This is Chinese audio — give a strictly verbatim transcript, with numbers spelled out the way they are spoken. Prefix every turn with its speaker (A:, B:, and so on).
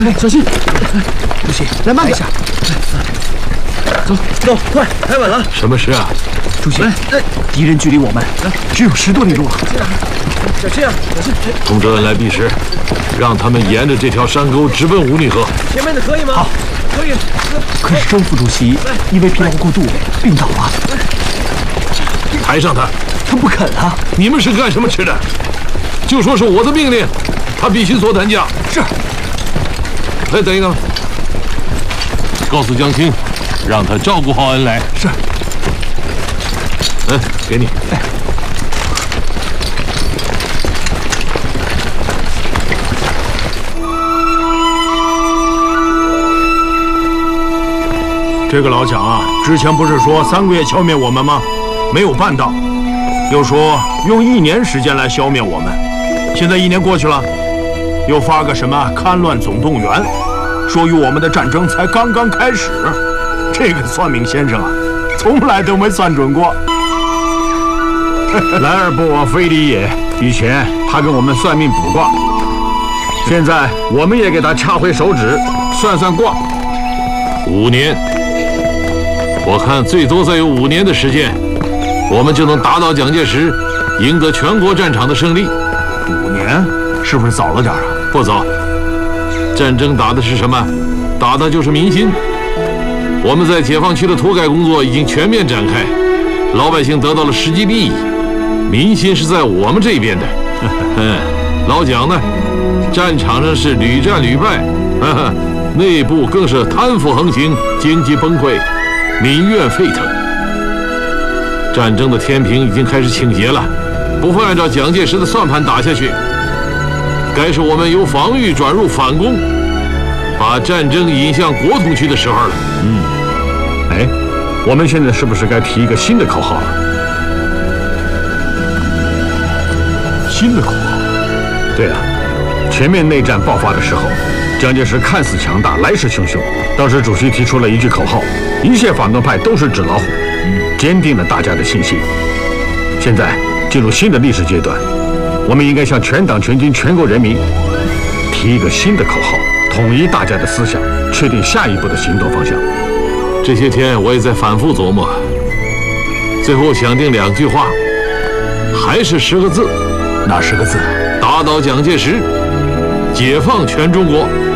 A: 哎，小心！不行，来慢点。走走，快，开稳了。
B: 什么事啊？
A: 主席，敌人距离我们只有十多里路了。
C: 小心啊，小心！
B: 通知恩来避实，让他们沿着这条山沟直奔五里河。
C: 前面的可以吗？
A: 好，
C: 可以。
A: 可是周副主席因为疲劳过度病倒了。
B: 抬上他！
A: 他不肯啊！
B: 你们是干什么吃的？就说是我的命令，他必须做担架。
A: 是。
B: 来，等一等，告诉江青，让他照顾好恩来。
A: 是。
B: 嗯，给你。哎。
D: 这个老蒋啊，之前不是说三个月消灭我们吗？没有办到，又说用一年时间来消灭我们。现在一年过去了，又发个什么戡乱总动员，说与我们的战争才刚刚开始。这个算命先生啊，从来都没算准过。
E: 来而不往非礼也。以前他跟我们算命卜卦，现在我们也给他掐回手指，算算卦。
B: 五年，我看最多再有五年的时间，我们就能打倒蒋介石，赢得全国战场的胜利。
D: 五年是不是早了点啊？
B: 不早。战争打的是什么？打的就是民心。我们在解放区的土改工作已经全面展开，老百姓得到了实际利益，民心是在我们这边的。嗯，老蒋呢，战场上是屡战屡败，呵呵，内部更是贪腐横行，经济崩溃，民怨沸腾。战争的天平已经开始倾斜了，不会按照蒋介石的算盘打下去，该是我们由防御转入反攻，把战争引向国统区的时候了。
E: 嗯，哎，我们现在是不是该提一个新的口号了？
D: 新的口号？
E: 对啊，全面内战爆发的时候，蒋介石看似强大，来势汹汹。当时主席提出了一句口号：一切反动派都是纸老虎，坚定了大家的信心。现在进入新的历史阶段，我们应该向全党全军全国人民提一个新的口号，统一大家的思想，确定下一步的行动方向。
B: 这些天我也在反复琢磨，最后想定两句话，还是十个字。
A: 哪十个字？
B: 打倒蒋介石，解放全中国。